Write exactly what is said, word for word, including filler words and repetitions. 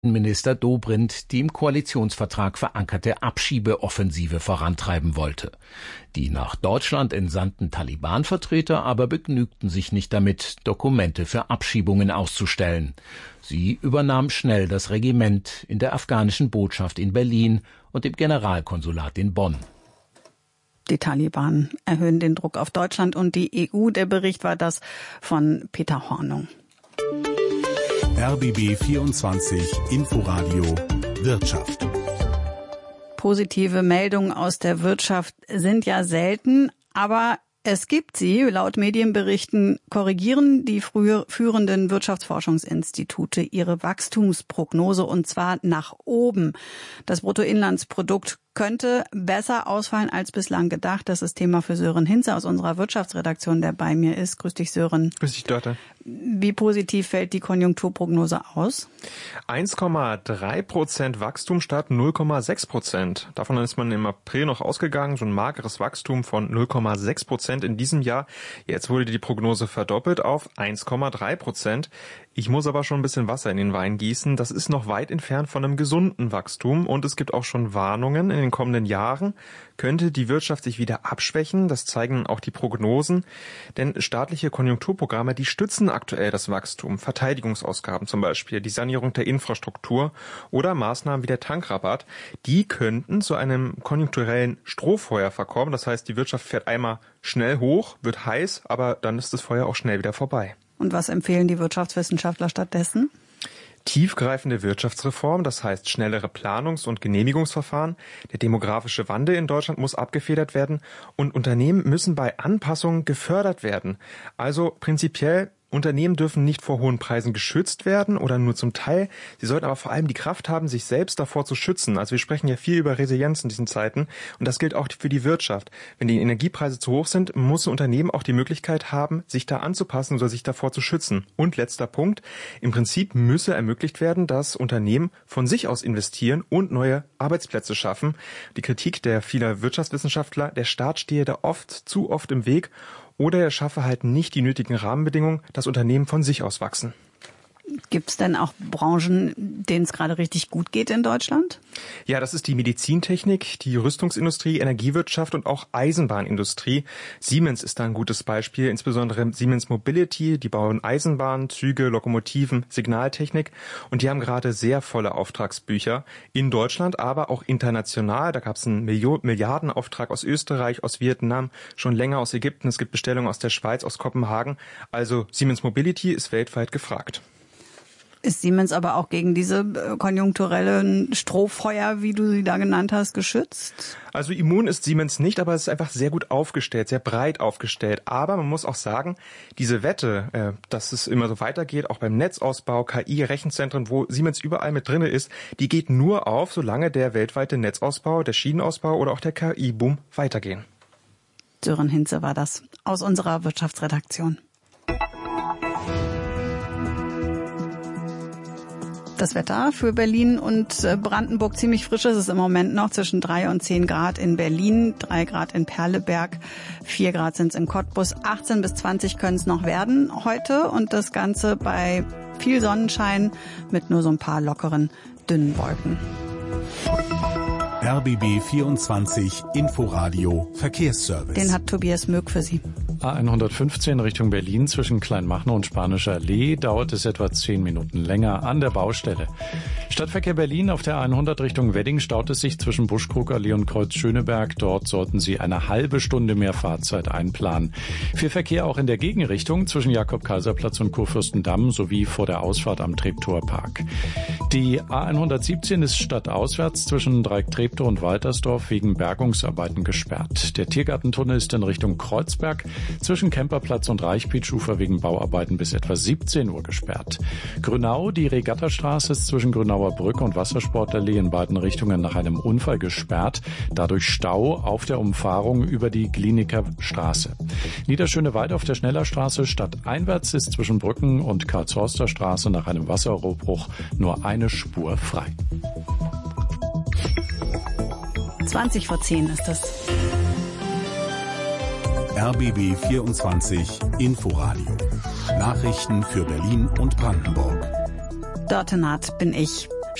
Minister Dobrindt die im Koalitionsvertrag verankerte Abschiebeoffensive vorantreiben wollte. Die nach Deutschland entsandten Taliban-Vertreter aber begnügten sich nicht damit, Dokumente für Abschiebungen auszustellen. Sie übernahmen schnell das Regiment in der afghanischen Botschaft in Berlin und im Generalkonsulat in Bonn. Die Taliban erhöhen den Druck auf Deutschland und die E U. Der Bericht war das von Peter Hornung. R B B vierundzwanzig Inforadio Wirtschaft. Positive Meldungen aus der Wirtschaft sind ja selten, aber es gibt sie. Laut Medienberichten korrigieren die früher führenden Wirtschaftsforschungsinstitute ihre Wachstumsprognose und zwar nach oben. Das Bruttoinlandsprodukt könnte besser ausfallen als bislang gedacht. Das ist Thema für Sören Hinze aus unserer Wirtschaftsredaktion, der bei mir ist. Grüß dich, Sören. Grüß dich, Dörte. Wie positiv fällt die Konjunkturprognose aus? eins Komma drei Prozent Wachstum statt null Komma sechs Prozent. Davon ist man im April noch ausgegangen, so ein mageres Wachstum von null Komma sechs Prozent in diesem Jahr. Jetzt wurde die Prognose verdoppelt auf eins Komma drei Prozent. Ich muss aber schon ein bisschen Wasser in den Wein gießen. Das ist noch weit entfernt von einem gesunden Wachstum und es gibt auch schon Warnungen. In den kommenden Jahren könnte die Wirtschaft sich wieder abschwächen. Das zeigen auch die Prognosen. Denn staatliche Konjunkturprogramme, die stützen aktuell das Wachstum. Verteidigungsausgaben zum Beispiel, die Sanierung der Infrastruktur oder Maßnahmen wie der Tankrabatt, die könnten zu einem konjunkturellen Strohfeuer verkommen. Das heißt, die Wirtschaft fährt einmal schnell hoch, wird heiß, aber dann ist das Feuer auch schnell wieder vorbei. Und was empfehlen die Wirtschaftswissenschaftler stattdessen? Tiefgreifende Wirtschaftsreform, das heißt schnellere Planungs- und Genehmigungsverfahren. Der demografische Wandel in Deutschland muss abgefedert werden und Unternehmen müssen bei Anpassungen gefördert werden. Also prinzipiell, Unternehmen dürfen nicht vor hohen Preisen geschützt werden oder nur zum Teil. Sie sollten aber vor allem die Kraft haben, sich selbst davor zu schützen. Also wir sprechen ja viel über Resilienz in diesen Zeiten und das gilt auch für die Wirtschaft. Wenn die Energiepreise zu hoch sind, muss ein Unternehmen auch die Möglichkeit haben, sich da anzupassen oder sich davor zu schützen. Und letzter Punkt, im Prinzip müsse ermöglicht werden, dass Unternehmen von sich aus investieren und neue Arbeitsplätze schaffen. Die Kritik der vieler Wirtschaftswissenschaftler, der Staat stehe da oft, zu oft im Weg. Oder er schaffe halt nicht die nötigen Rahmenbedingungen, dass Unternehmen von sich aus wachsen. Gibt es denn auch Branchen, denen es gerade richtig gut geht in Deutschland? Ja, das ist die Medizintechnik, die Rüstungsindustrie, Energiewirtschaft und auch Eisenbahnindustrie. Siemens ist da ein gutes Beispiel, insbesondere Siemens Mobility. Die bauen Eisenbahnen, Züge, Lokomotiven, Signaltechnik und die haben gerade sehr volle Auftragsbücher in Deutschland, aber auch international. Da gab es einen Milliardenauftrag aus Österreich, aus Vietnam, schon länger aus Ägypten. Es gibt Bestellungen aus der Schweiz, aus Kopenhagen. Also Siemens Mobility ist weltweit gefragt. Ist Siemens aber auch gegen diese konjunkturellen Strohfeuer, wie du sie da genannt hast, geschützt? Also immun ist Siemens nicht, aber es ist einfach sehr gut aufgestellt, sehr breit aufgestellt. Aber man muss auch sagen, diese Wette, äh, dass es immer so weitergeht, auch beim Netzausbau, K I, Rechenzentren, wo Siemens überall mit drin ist, die geht nur auf, solange der weltweite Netzausbau, der Schienenausbau oder auch der K I-Boom weitergehen. Sören Hinze war das aus unserer Wirtschaftsredaktion. Das Wetter für Berlin und Brandenburg ziemlich frisch ist es im Moment noch, zwischen drei und zehn Grad in Berlin, drei Grad in Perleberg, vier Grad sind es in Cottbus, achtzehn bis zwanzig können es noch werden heute und das Ganze bei viel Sonnenschein mit nur so ein paar lockeren, dünnen Wolken. R B B vierundzwanzig Inforadio Verkehrsservice. Den hat Tobias Möck für Sie. A hundertfünfzehn Richtung Berlin zwischen Kleinmachnow und Spanischer Allee dauert es etwa zehn Minuten länger an der Baustelle. Stadtverkehr Berlin auf der hundert Richtung Wedding staut es sich zwischen Buschkrugallee und Kreuz Schöneberg. Dort sollten Sie eine halbe Stunde mehr Fahrzeit einplanen. Viel Verkehr auch in der Gegenrichtung zwischen Jakob-Kaiser-Platz und Kurfürstendamm sowie vor der Ausfahrt am Treptower-Park. Die A hundertsiebzehn ist stadtauswärts zwischen Dreieck-Treptow und Waltersdorf wegen Bergungsarbeiten gesperrt. Der Tiergartentunnel ist in Richtung Kreuzberg zwischen Kemperplatz und Reichpietschufer wegen Bauarbeiten bis etwa siebzehn Uhr gesperrt. Grünau, die Regattastraße ist zwischen Grünauer Brücke und Wassersportallee in beiden Richtungen nach einem Unfall gesperrt. Dadurch Stau auf der Umfahrung über die Gliniker Straße. Niederschönewald auf der Schnellerstraße stadteinwärts ist zwischen Brücken und Karlshorster Straße nach einem Wasserrohrbruch nur eine Spur frei. zwanzig vor zehn ist das. R B B vierundzwanzig Inforadio. Nachrichten für Berlin und Brandenburg. Dörte Naht bin ich.